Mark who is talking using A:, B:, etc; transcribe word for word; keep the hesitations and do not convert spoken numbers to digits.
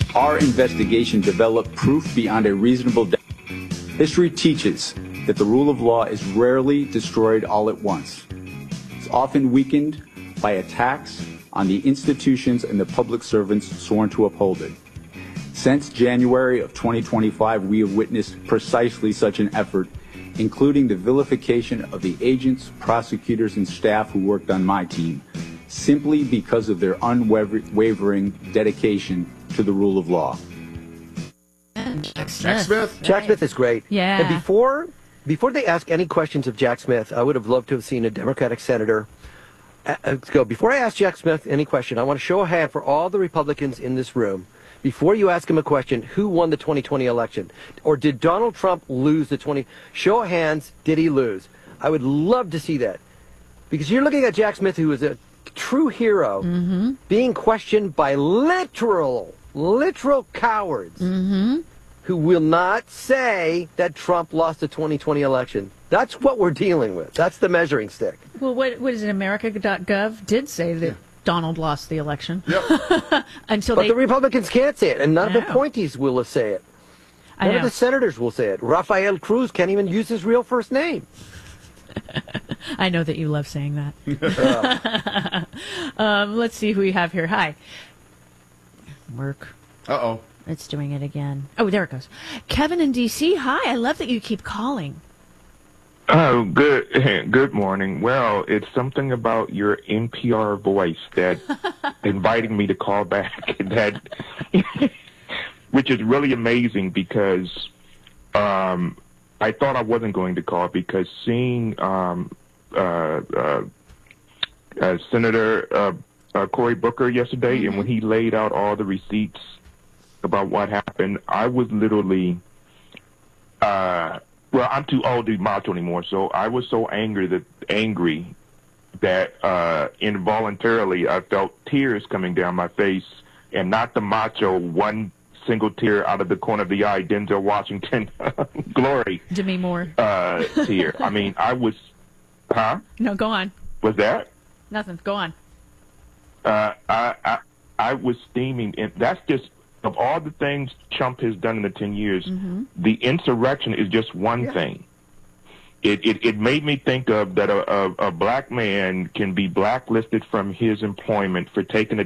A: Our investigation developed proof beyond a reasonable doubt. History teaches that the rule of law is rarely destroyed all at once. It's often weakened by attacks on the institutions and the public servants sworn to uphold it. Since January of twenty twenty-five, we have witnessed precisely such an effort, including the vilification of the agents, prosecutors, and staff who worked on my team, simply because of their unwavering dedication to the rule of law.
B: Jack Smith.
C: Jack Smith.
D: Jack Smith is great.
B: Yeah.
D: And before, before they ask any questions of Jack Smith, I would have loved to have seen a Democratic senator. Uh, let's go. Before I ask Jack Smith any question, I want to show a hand for all the Republicans in this room. Before you ask him a question, who won the twenty twenty election? Or did Donald Trump lose the twenty? Show of hands, did he lose? I would love to see that. Because you're looking at Jack Smith, who is a true hero,
B: mm-hmm.
D: being questioned by literal, literal cowards
B: mm-hmm.
D: who will not say that Trump lost the twenty twenty election. That's what we're dealing with. That's the measuring stick.
B: Well, what, what is it? America dot gov did say that yeah. Donald lost the election.
C: Yep.
B: Until
D: but
B: they...
D: the Republicans can't say it, and none
B: no.
D: of the appointees will say it.
B: I
D: None
B: know.
D: of the senators will say it. Rafael Cruz can't even use his real first name.
B: I know that you love saying that. um, let's see who we have here. Hi. Work.
C: Uh-oh.
B: It's doing it again. Oh, there it goes. Kevin in D C, hi. I love that you keep calling.
E: Oh, good good morning. Well, it's something about your N P R voice that inviting me to call back, that, which is really amazing because um, I thought I wasn't going to call because seeing um, uh, uh, uh, Senator uh, uh, Cory Booker yesterday, mm-hmm. and when he laid out all the receipts about what happened, I was literally... Uh, Well, I'm too old to be macho anymore, so I was so angry that angry that uh, involuntarily I felt tears coming down my face, and not the macho one single tear out of the corner of the eye, Denzel Washington glory.
B: Demi Moore.
E: Uh, tear. I mean, I was, huh?
B: No, go on.
E: Was that?
B: Nothing. Go on.
E: Uh, I, I I was steaming, and that's just. Of all the things Trump has done in the ten years, mm-hmm. the insurrection is just one yeah. thing. It, it it made me think of that a, a, a black man can be blacklisted from his employment for taking a